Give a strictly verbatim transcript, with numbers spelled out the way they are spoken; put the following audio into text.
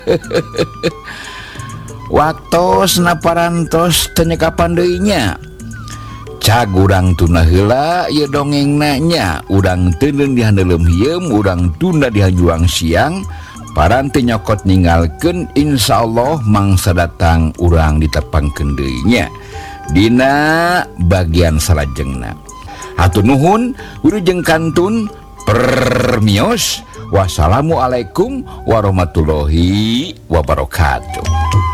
waktu naparantos tenyeka pandainya cagurang tuna heula ya dongeng nanya urang tenen di handelem hiem urang tunda di juang siang paranti nyokot ninggalkeun insyaallah mangsa datang urang ditepangkeun deui nya dina bagian salajengna. Hatur nuhun wilujeng kantun permios. Wassalamualaikum warahmatullahi wabarakatuh.